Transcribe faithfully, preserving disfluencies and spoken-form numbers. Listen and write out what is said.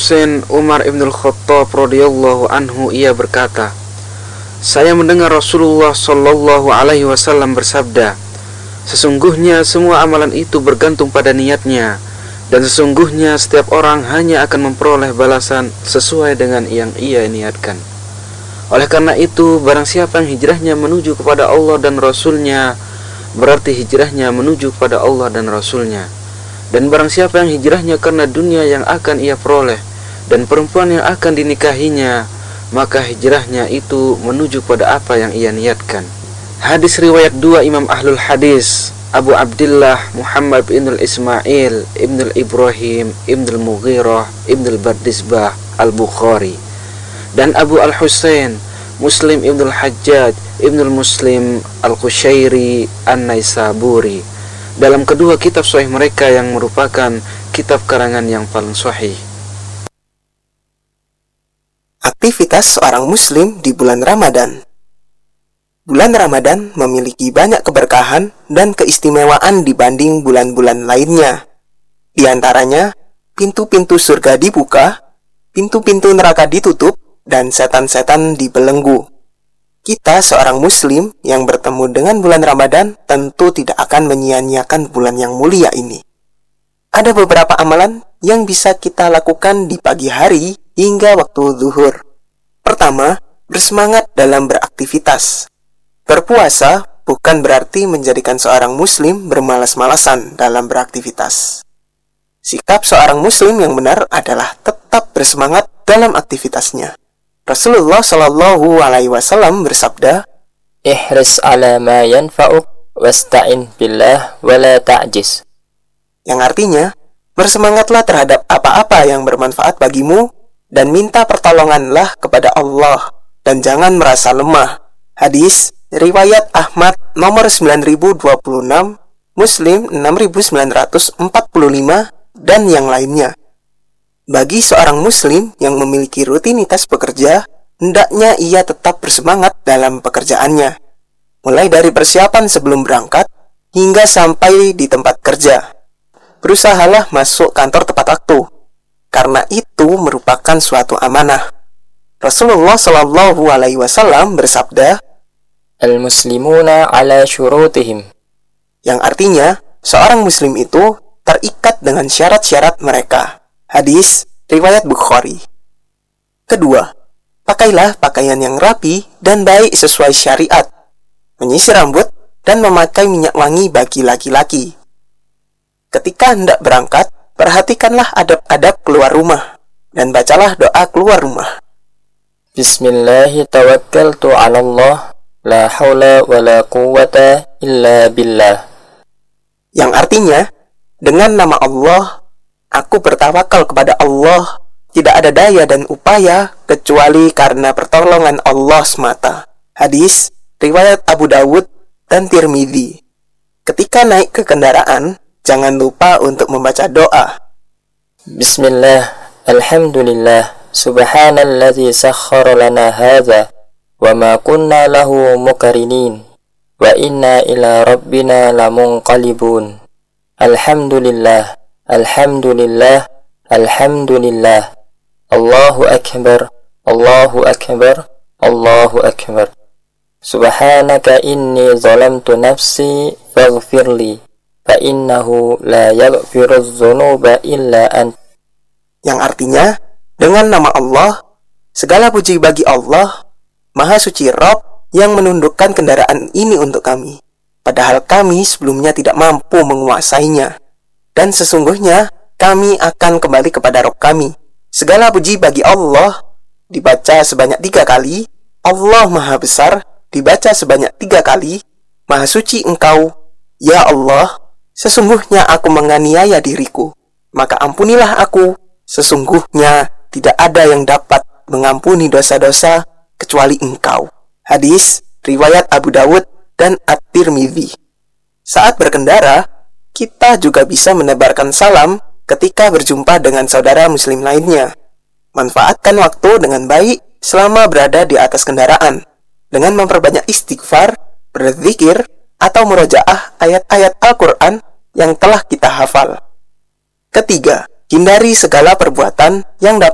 Husain Umar ibn Khattab radhiyallahu anhu, ia berkata, saya mendengar Rasulullah sallallahu alaihi wasallam bersabda, sesungguhnya semua amalan itu bergantung pada niatnya, dan sesungguhnya setiap orang hanya akan memperoleh balasan sesuai dengan yang ia niatkan. Oleh karena itu, barang siapa yang hijrahnya menuju kepada Allah dan Rasulnya, berarti hijrahnya menuju kepada Allah dan Rasulnya. Dan barang siapa yang hijrahnya karena dunia yang akan ia peroleh dan perempuan yang akan dinikahinya, maka hijrahnya itu menuju pada apa yang ia niatkan. Hadis riwayat dua Imam Ahlul Hadis, Abu Abdullah Muhammad bin Ismail ibn Ibrahim ibn Mughirah ibn Bardisbah Al-Bukhari, dan Abu Al-Husain Muslim ibn Hajjaj ibn Muslim Al-Qushairi An-Naisaburi, dalam kedua kitab sahih mereka yang merupakan kitab karangan yang paling sahih. Aktivitas seorang muslim di bulan Ramadan. Bulan Ramadan memiliki banyak keberkahan dan keistimewaan dibanding bulan-bulan lainnya. Di antaranya, pintu-pintu surga dibuka, pintu-pintu neraka ditutup, dan setan-setan dibelenggu. Kita seorang muslim yang bertemu dengan bulan Ramadan tentu tidak akan menyia-nyiakan bulan yang mulia ini. Ada beberapa amalan yang bisa kita lakukan di pagi hari hingga waktu zuhur. Pertama, bersemangat dalam beraktivitas. Berpuasa bukan berarti menjadikan seorang muslim bermalas-malasan dalam beraktivitas. Sikap seorang muslim yang benar adalah tetap bersemangat dalam aktivitasnya. Rasulullah Shallallahu Alaihi Wasallam bersabda, "Ihris ala ma yanfa'uk wasta'in billah wala ta'jiz." Yang artinya, bersemangatlah terhadap apa-apa yang bermanfaat bagimu dan minta pertolonganlah kepada Allah dan jangan merasa lemah. Hadis riwayat Ahmad nomor sembilan ribu dua puluh enam, Muslim enam ribu sembilan ratus empat puluh lima, dan yang lainnya. Bagi seorang muslim yang memiliki rutinitas bekerja, hendaknya ia tetap bersemangat dalam pekerjaannya, mulai dari persiapan sebelum berangkat hingga sampai di tempat kerja. Berusahalah masuk kantor tepat waktu, karena itu merupakan suatu amanah. Rasulullah Shallallahu Alaihi Wasallam bersabda, "Al-muslimuna ala syurutihim," yang artinya seorang muslim itu terikat dengan syarat-syarat mereka. Hadis riwayat Bukhari. Kedua, pakailah pakaian yang rapi dan baik sesuai syariat. Menyisir rambut dan memakai minyak wangi bagi laki-laki. Ketika hendak berangkat, perhatikanlah adab-adab keluar rumah dan bacalah doa keluar rumah. Bismillahi tawakkaltu 'ala Allah, la haula wala quwwata illa billah. Yang artinya, dengan nama Allah, aku bertawakal kepada Allah, tidak ada daya dan upaya kecuali karena pertolongan Allah semata. Hadis riwayat Abu Dawud dan Tirmidzi. Ketika naik ke kendaraan, jangan lupa untuk membaca doa. Bismillah, alhamdulillah, subhanalladzi sakhkhara lana hadza wa ma kunna lahu muqrinin wa inna ila rabbina lamunqalibun. Alhamdulillah, alhamdulillah, alhamdulillah. Allahu akbar, Allahu akbar, Allahu akbar. Subhanaka inni zalamtu nafsi faghfirli fa innahu la yaghfiru dzunuba illa ant. Yang artinya, dengan nama Allah, segala puji bagi Allah, Maha Suci Rabb yang menundukkan kendaraan ini untuk kami, padahal kami sebelumnya tidak mampu menguasainya. Dan sesungguhnya kami akan kembali kepada Rabb kami. Segala puji bagi Allah dibaca sebanyak tiga kali. Allah Maha Besar dibaca sebanyak tiga kali. Maha Suci Engkau, ya Allah, sesungguhnya aku menganiaya diriku, maka ampunilah aku. Sesungguhnya tidak ada yang dapat mengampuni dosa-dosa kecuali Engkau. Hadis riwayat Abu Dawud dan At-Tirmidzi. Saat berkendara, kita juga bisa menebarkan salam ketika berjumpa dengan saudara muslim lainnya. Manfaatkan waktu dengan baik selama berada di atas kendaraan, dengan memperbanyak istighfar, berzikir, atau murojaah ayat-ayat Al-Quran yang telah kita hafal. Ketiga, hindari segala perbuatan yang dapat